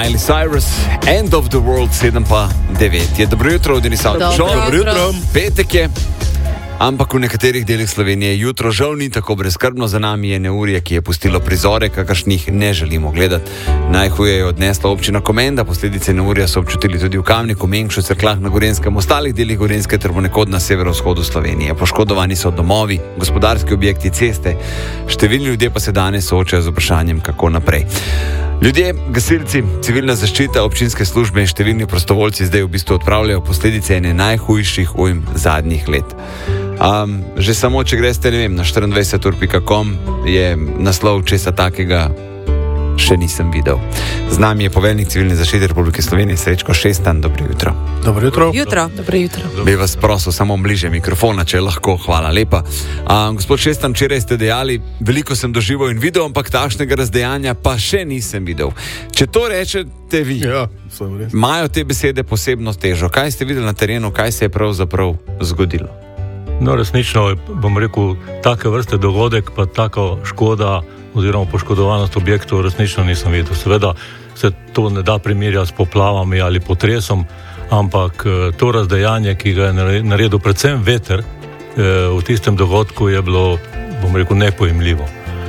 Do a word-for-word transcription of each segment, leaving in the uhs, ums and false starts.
Miley Cyrus, End of the World, sedem pa devet. Je dobro jutro, v Denisavcu. Dobro, dobro jutro. Petek je, ampak v nekaterih delih Slovenije jutro žal ni tako brezskrbno. Za nami je neurje, ki je pustilo prizore, kakršnih ne želimo gledati. Najhuje je odnesla občina Komenda, posledice neurja so občutili tudi v Kamniku, Mengšu, Cerkljah na Gorenjskem, ostalih delih Gorenjske ter ponekod na severovzhodu Slovenije. Poškodovani so domovi, gospodarski objekti, ceste. Številni ljudje pa se danes soočajo z vprašanjem, kako naprej. Ljudje, gasilci, civilna zaščita, občinske službe in številni prostovoljci zdaj v bistvu odpravljajo posledice ene najhujših ujm zadnjih let. Um, že samo, če greste, ne vem, na štiriindvajset ur pika com, je naslov česa takega še nisem videl. Z nami je poveljnik civilne zaščite Republike Slovenije, Srečko Šestan. Dobro jutro. Dobro jutro. Jutro. Dobro jutro. Bi vas prosil samo bliže mikrofona, če lahko. Hvala lepa. Um, gospod Šestan, včeraj ste dejali, veliko sem doživel in videl, ampak takšnega razdejanja pa še nisem videl. Če to rečete vi, Ja, sem res. imajo te besede posebno težo. Kaj ste videli na terenu, kaj se je pravzaprav zgodilo? No, resnično, bom rekel, take vrste dogodek, pa taka škoda oziroma poškodovanost objektov resnično nisem videl. Seveda se to ne da primerjati s poplavami ali potresom, ampak to razdejanje, ki ga je naredil predvsem veter, v tistem dogodku je bilo, bom rekel, nepojemljivo.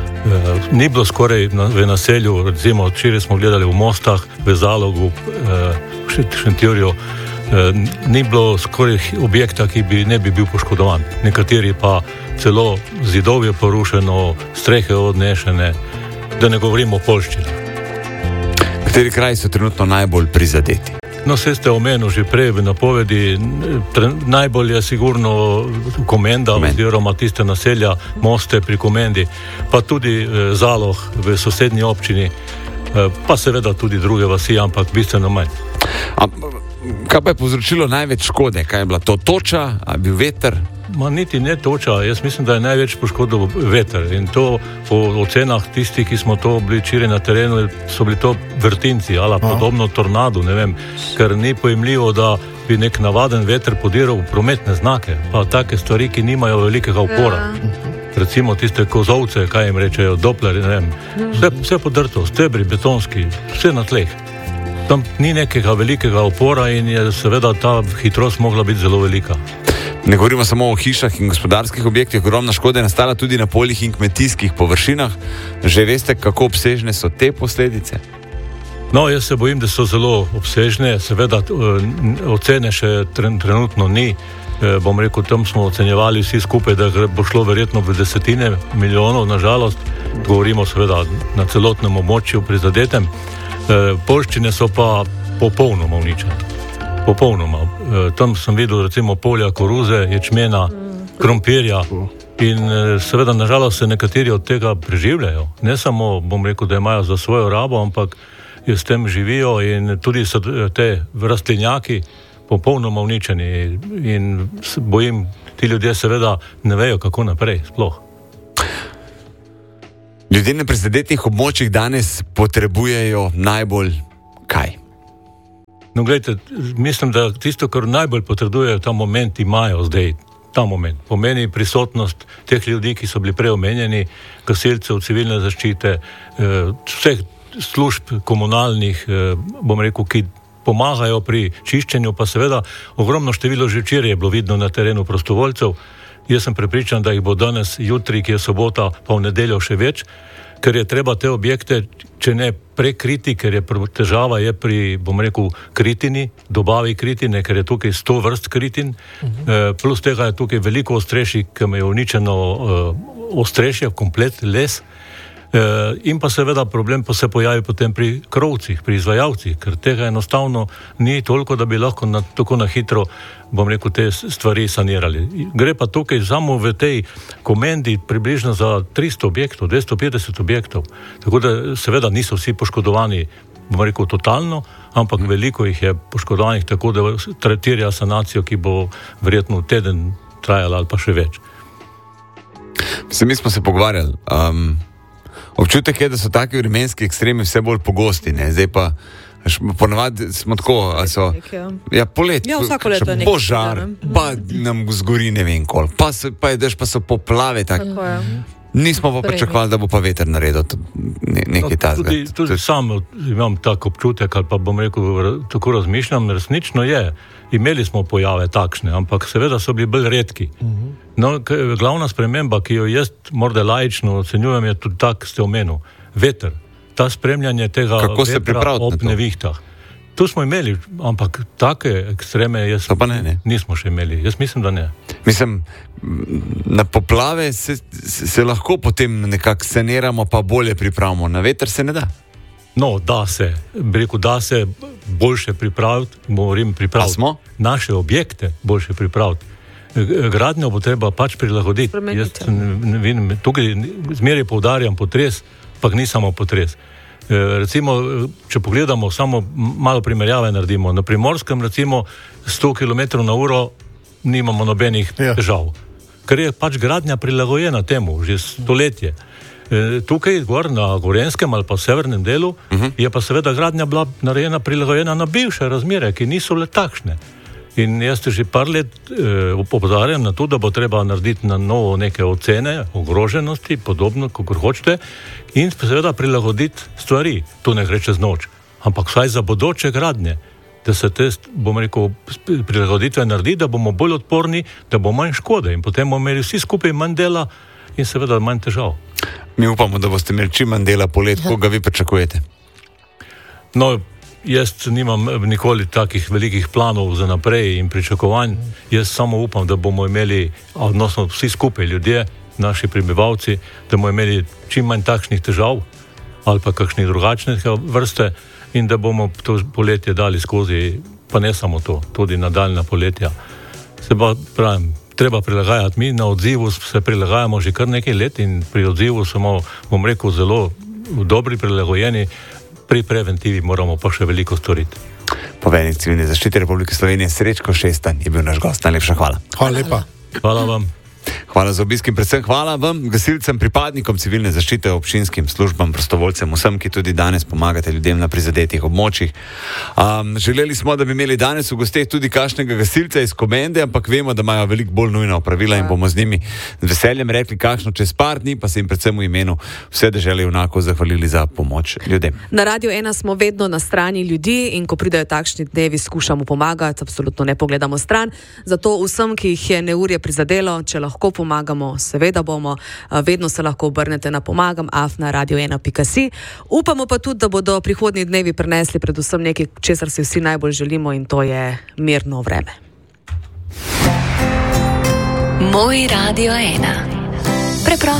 Ni bilo skoraj v naselju, recimo včeraj smo gledali v Mostah, v Zalogu, v Šentjurju, ni bilo skoraj objekta, ki bi ne bi bil poškodovan. Nekateri pa celo zidov je porušeno, strehe odnešene, da ne govorimo o poljščini. Kateri kraji so trenutno najbolj prizadeti? No, vse ste omenili že prej v napovedi, tre, najbolj je sigurno Komenda, Komend. oziroma tiste naselja, Moste pri Komendi, pa tudi eh, Zaloh v sosednji občini, eh, pa seveda tudi druge vasi, ampak bistveno manj. A, kaj pa je povzročilo največ škode? Kaj je bila to toča, a bil veter? Ma niti ne toča, jaz mislim, da je največ poškodil veter in to po ocenah tistih, ki smo to bili včeraj na terenu, so bili to vrtinci ali podobno tornadu, ne vem, ker ni pojemljivo, da bi nek navaden veter podiral v prometne znake, pa take stvari, ki nimajo velikega upora. Recimo tiste kozovce, kaj jim rečejo, dopler, ne vem, vse, vse podrto, stebri, betonski, vse na tleh. Tam ni nekega velikega upora in je seveda ta hitrost mogla biti zelo velika. Ne govorimo samo o hišah in gospodarskih objektih, ogromna škoda je nastala tudi na poljih in kmetijskih površinah. Že veste, kako obsežne so te posledice? No, jaz se bojim, da so zelo obsežne, seveda ocene še trenutno ni. Bom rekel, tam smo ocenjevali vsi skupaj, da bo šlo verjetno v desetine milijonov, nažalost. Govorimo seveda na celotnem območju prizadetem. Poljščine so pa popolnoma uničene. Popolnoma. Tam sem videl recimo polja koruze, ječmena, krompirja in seveda nažalost se nekateri od tega preživljajo. Ne samo, bom rekel, da imajo za svojo rabo, ampak s tem živijo in tudi so te rastlinjaki popolnoma uničeni in bojim, ti ljudje seveda ne vejo, kako naprej sploh. Ljudje na prizadetih območjih danes potrebujejo najbolj kaj? No, gledajte, mislim, da tisto, kar najbolj potrebujejo ta moment, imajo zdaj ta moment. Pomeni prisotnost teh ljudi, ki so bili prej omenjeni, gasilcev, civilne zaščite, vseh služb komunalnih, bom rekel, ki pomagajo pri čiščenju, pa seveda ogromno število že včeraj je bilo vidno na terenu prostovoljcev. Jaz sem prepričan, da jih bo danes, jutri, ki je sobota, pa v nedeljo še več, ker je treba te objekte, če ne prekriti, ker je težava je pri, bom rekel, kritini, dobavi kritine, ker je tukaj sto vrst kritin, uh-huh. plus tega je tukaj veliko ostrešij, ki je uničeno uh, ostrešje, komplet les, uh, in pa seveda problem pa se pojavi potem pri krovcih, pri izvajalcih, ker tega enostavno ni toliko, da bi lahko na, tako na hitro, bom rekel, te stvari sanirali. Gre pa tukaj samo v tej Komendi približno za tristo objektov, dvesto petdeset objektov. Tako da seveda niso vsi poškodovani, bom rekel, totalno, ampak hmm. veliko jih je poškodovanih, tako da terja sanacijo, ki bo verjetno teden trajala ali pa še več. Se, mi smo se pogovarjali. Um, občutek je, da so taki vremenski ekstremi vse bolj pogosti, ne? Zdaj pa ponavadi smo tako, a so ja, polet, ja, vsako leto je nekaj požar, pa nam zgori ne vem koliko, pa, pa je dež, pa so poplave tak. Tako je. Nismo pa pričakovali, da bo pa veter naredil ne, nekaj no, tazga. Tudi, tudi sam imam tak občutek, ali pa bom rekel, tako razmišljam, resnično je. Imeli smo pojave takšne, ampak seveda so bili bolj redki. Uh-huh. No, k, glavna sprememba, ki jo jaz morda laično ocenjujem, je tudi tak, ste omenil, veter. Ta spremljanje tega vetra ob nevihtah. Tu smo imeli, ampak take ekstreme jaz ne, ne. nismo še imeli. Jaz mislim, da ne. Mislim, na poplave se, se, se lahko potem nekako saniramo, pa bolje pripravimo. Na veter se ne da. No, da se, bi rekel, da se boljše pripraviti, moram pripraviti naše objekte, boljše pripraviti. Gradnjo bo treba pač prilagoditi. Jaz ne vem, tukaj zmeraj poudarjam potres, pa ni samo potres. E, recimo, če pogledamo, samo malo primerjave naredimo. Na Primorskem, recimo, sto kilometrov na uro nimamo nobenih ja. težav. Ker je pač gradnja prilagojena temu, že stoletje. Tukaj, gor na Gorenskem ali pa v severnem delu, uh-huh. je pa seveda gradnja bila narejena, prilagojena na bivše razmere, ki niso le takšne. In jaz te že par let eh, opozarjam na to, da bo treba narediti na novo neke ocene, ogroženosti, podobno, kako hočete, in seveda prilagoditi stvari. To ne gre čez noč. Ampak vsaj za bodoče gradnje, da se te, bom rekel, prilagoditve naredi, da bomo bolj odporni, da bo manj škode in potem bomo imeli vsi skupaj manj dela in seveda manj težav. Mi upamo, da boste imeli čim manj dela po letu, koga vi pričakujete? No, jaz nimam nikoli takih velikih planov za naprej in pričakovanj. Jaz samo upam, da bomo imeli, odnosno vsi skupaj ljudje, naši prebivalci, da bomo imeli čim manj takšnih težav ali pa kakšnih drugačnih vrste in da bomo to poletje dali skozi, pa ne samo to, tudi nadaljna poletja. Se pa pravim, treba prilagajati. Mi na odzivu se prilagajamo že kar nekaj let in pri odzivu smo, bom rekel, zelo dobri, prilagojeni. Pri preventivi moramo pa še veliko storiti. Poveljnik Civilne zaščite Republike Slovenije Srečko Šestan je bil naš gost. Najlepša hvala. Hvala lepa. Hvala vam. Hvala za obisk in predvsem hvala vam, gasilcem, pripadnikom civilne zaščite, občinskim službam, prostovoljcem, vsem, ki tudi danes pomagate ljudem na prizadetih območjih. Um, želeli smo, da bi imeli danes v gosteh tudi kakšnega gasilca iz Komende, ampak vemo, da imajo veliko bolj nujna opravila in bomo z njimi z veseljem rekli kakšno čez par dni, pa se jim predvsem v imenu vse dežele junakov zahvalili za pomoč ljudem. Na Radiu ena smo vedno na strani ljudi in ko pridejo takšni dnevi, skušamo pomagati, absolutno ne pogledamo stran. Zato vsem, ki jih je neurje prizadelo, če lahko pomagamo, seveda bomo, vedno se lahko obrnete na pomagam afna radio ena pika si. Upamo pa tudi, da bodo prihodnji dnevi prinesli predvsem nekaj, česar si vsi najbolj želimo, in to je mirno vreme. Moj Radio ena. Preprosto.